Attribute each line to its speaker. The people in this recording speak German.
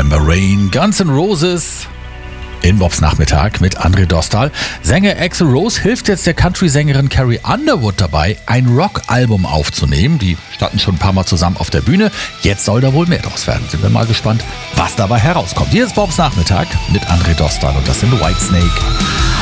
Speaker 1: November Rain, Guns N' Roses. In Bobs Nachmittag mit André Dostal. Sänger Axl Rose hilft jetzt der Country-Sängerin Carrie Underwood dabei, ein Rock-Album aufzunehmen. Die standen schon ein paar Mal zusammen auf der Bühne. Jetzt soll da wohl mehr draus werden. Sind wir mal gespannt, was dabei herauskommt. Hier ist Bobs Nachmittag mit André Dostal und das sind Whitesnake.